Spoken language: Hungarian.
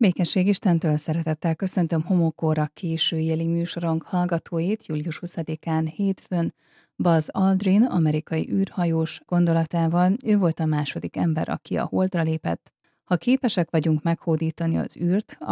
Békesség Istentől, szeretettel köszöntöm Homokóra késői műsorunk hallgatóit július 20-án hétfőn Buzz Aldrin, amerikai űrhajós gondolatával. Ő volt a második ember, aki a Holdra lépett. Ha képesek vagyunk meghódítani az űrt,